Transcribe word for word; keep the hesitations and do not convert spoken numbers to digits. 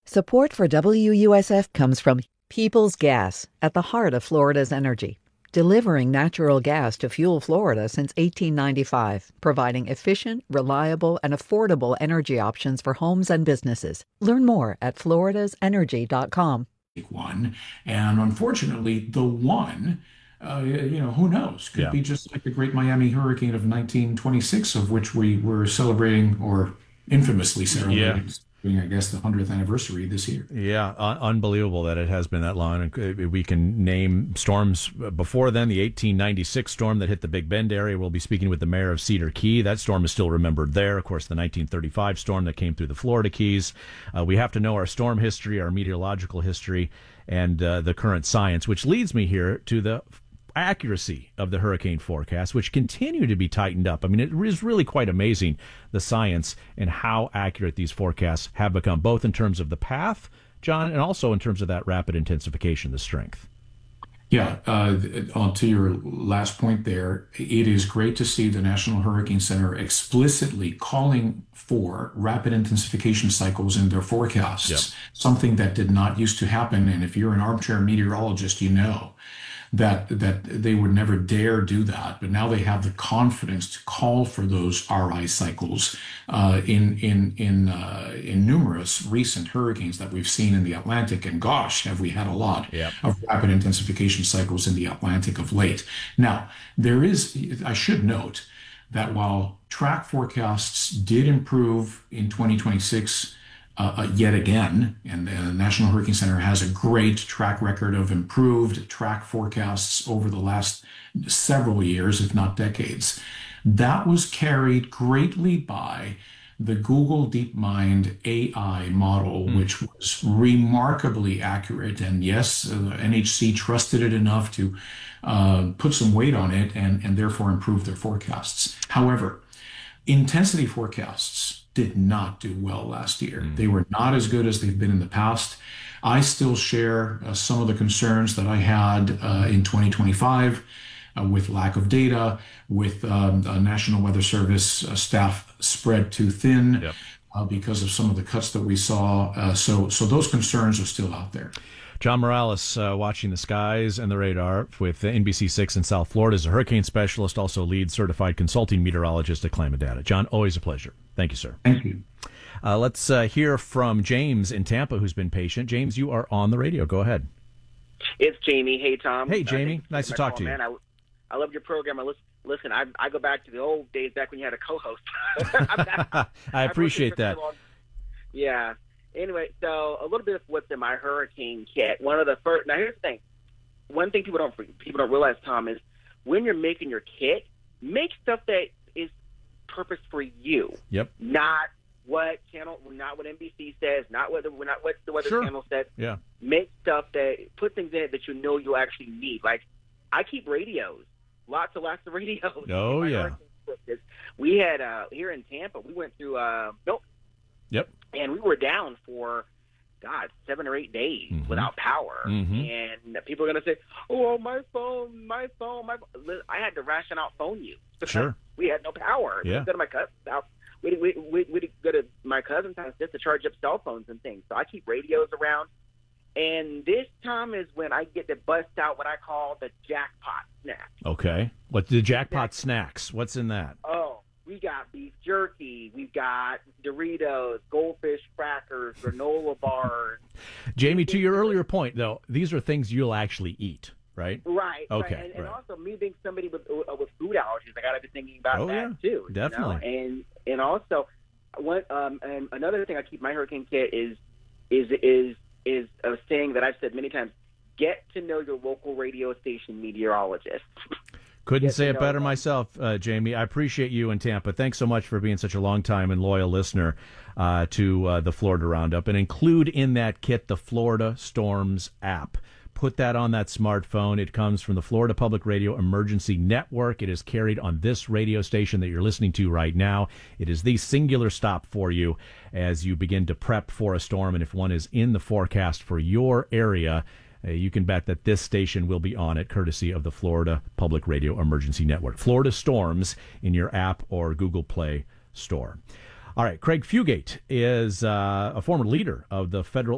Support for W U S F comes from Peoples Gas, at the heart of Florida's energy, delivering natural gas to fuel Florida since eighteen ninety-five, providing efficient, reliable, and affordable energy options for homes and businesses. Learn more at floridas energy dot com. One, and unfortunately, the one, uh, you know, who knows, could Yeah. be just like the Great Miami Hurricane of nineteen twenty-six, of which we were celebrating, or infamously celebrating, I guess, the hundredth anniversary this year. Yeah, un- unbelievable that it has been that long. And we can name storms before then. The eighteen ninety-six storm that hit the Big Bend area. We'll be speaking with the mayor of Cedar Key. That storm is still remembered there. Of course, the nineteen thirty-five storm that came through the Florida Keys. Uh, we have to know our storm history, our meteorological history, and uh, the current science, which leads me here to the accuracy of the hurricane forecast, which continue to be tightened up. I mean, it is really quite amazing, the science and how accurate these forecasts have become, both in terms of the path, John, and also in terms of that rapid intensification, the strength. Yeah, uh, on to your last point there, it is great to see the National Hurricane Center explicitly calling for rapid intensification cycles in their forecasts, Yep. something that did not used to happen. And if you're an armchair meteorologist, you know that that they would never dare do that, but now they have the confidence to call for those R I cycles uh, in in in uh, in numerous recent hurricanes that we've seen in the Atlantic. And gosh, have we had a lot Yep. of rapid intensification cycles in the Atlantic of late. Now, there is, I should note that while track forecasts did improve in twenty twenty-six, Uh, uh, yet again, and the National Hurricane Center has a great track record of improved track forecasts over the last several years, if not decades. That was carried greatly by the Google DeepMind A I model, mm. which was remarkably accurate. And yes, uh, N H C trusted it enough to uh, put some weight on it and, and therefore improve their forecasts. However, intensity forecasts did not do well last year. Mm. They were not as good as they've been in the past. I still share uh, some of the concerns that I had uh, in twenty twenty-five uh, with lack of data, with um, uh, National Weather Service uh, staff spread too thin yep. uh, because of some of the cuts that we saw. Uh, so, so those concerns are still out there. John Morales, uh, watching the skies and the radar with N B C six in South Florida, is a hurricane specialist, also lead certified consulting meteorologist at Climate Data. John, always a pleasure. Thank you, sir. Thank you. Uh, let's uh, hear from James in Tampa, who's been patient. James, you are on the radio. Go ahead. It's Jamie. Hey, Tom. Hey, Jamie. Uh, nice to talk call, to you. Man, I, I love your program. I listen, listen I, I go back to the old days back when you had a co-host. I appreciate that. Yeah. Anyway, so a little bit of what's in my hurricane kit. One of the first. Now, here's the thing. One thing people don't people don't realize, Tom, is when you're making your kit, make stuff that is purpose for you. Yep. Not what channel, not what N B C says, not what the not what the Weather sure. Channel says. Yeah. Make stuff that put things in it that you know you actually need. Like I keep radios, lots and lots of radios. Oh yeah. We had uh, here in Tampa. We went through uh, Milton. Yep. And we were down for, God, seven or eight days mm-hmm. without power. Mm-hmm. And people are going to say, oh, my phone, my phone, my phone. I had to ration out phone use. Sure. We had no power. Yeah. We go to my cousin's house. We, we, we, we go to my cousin's house just to charge up cell phones and things. So I keep radios around. And this time is when I get to bust out what I call the jackpot snack. Okay. What's the jackpot snacks? What's in that? Oh. We got beef jerky. We've got Doritos, goldfish crackers, granola bars. Jamie, to your earlier point, though, these are things you'll actually eat, right? Right. Okay. Right. And, and right. also, me being somebody with uh, with food allergies, I got to be thinking about oh, that yeah, too. Definitely. You know? And and also, one um, and another thing I keep my hurricane kit is is is is a saying that I've said many times: get to know your local radio station meteorologist. Couldn't say it better myself, uh, Jamie. I appreciate you in Tampa. Thanks so much for being such a long time and loyal listener uh, to uh, the Florida Roundup. And include in that kit the Florida Storms app. Put that on that smartphone. It comes from the Florida Public Radio Emergency Network. It is carried on this radio station that you're listening to right now. It is the singular stop for you as you begin to prep for a storm. And if one is in the forecast for your area, Uh, you can bet that this station will be on it, courtesy of the Florida Public Radio Emergency Network. Florida Storms in your app or Google Play store. All right, Craig Fugate is uh, a former leader of the Federal